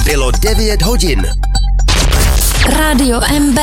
Bylo 9 hodin. Rádio MB.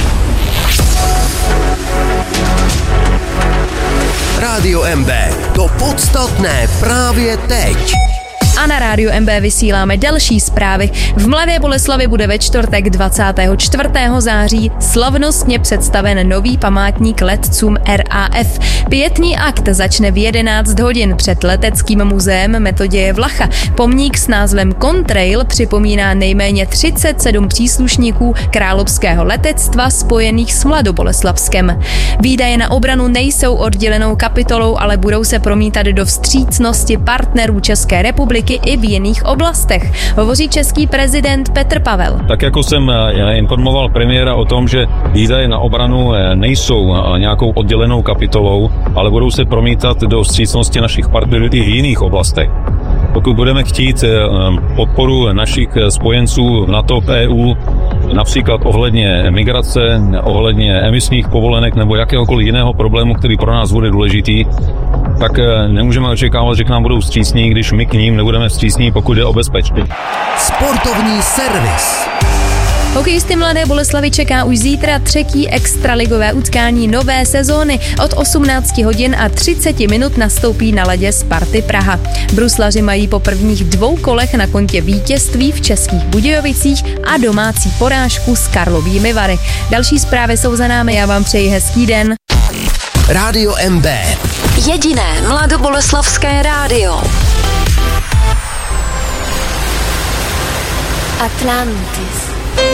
Rádio MB. To podstatné právě teď. A na Rádiu MB vysíláme další zprávy. V Mladé Boleslavi bude ve čtvrtek 24. září slavnostně představen nový památník letcům RAF. Pietní akt začne v 11 hodin před leteckým muzeem Metoděje Vlacha. Pomník s názvem Contrail připomíná nejméně 37 příslušníků královského letectva spojených s Mladoboleslavskem. Výdaje na obranu nejsou oddělenou kapitolou, ale budou se promítat do vstřícnosti partnerů České republiky i v jiných oblastech. Hovoří český prezident Petr Pavel. Tak jako jsem informoval premiéra o tom, že výdaje na obranu nejsou nějakou oddělenou kapitolou, ale budou se promítat do vstřícnosti našich partnerů i v jiných oblastech. Pokud budeme chtít podporu našich spojenců v NATO, EU, například ohledně migrace, ohledně emisních povolenek nebo jakéhokoliv jiného problému, který pro nás bude důležitý, tak nemůžeme očekávat, že k nám budou vstřícní, když my k ním nebudeme vstřícní, pokud je o bezpečí. Sportovní servis. Hokejisty Mladé Boleslavy čeká už zítra třetí extraligové utkání nové sezóny. Od 18 hodin a 30 minut nastoupí na ledě Sparty Praha. Bruslaři mají po prvních 2 kolech na kontě vítězství v Českých Budějovicích a domácí porážku s Karlovými Vary. Další zprávy jsou za námi, já vám přeji hezký den. Rádio MB. Jediné mladoboleslavské rádio. Atlantis.